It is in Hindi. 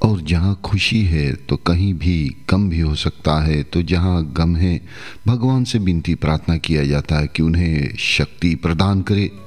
और जहाँ खुशी है तो कहीं भी गम भी हो सकता है। तो जहाँ गम है, भगवान से विनती प्रार्थना किया जाता है कि उन्हें शक्ति प्रदान करे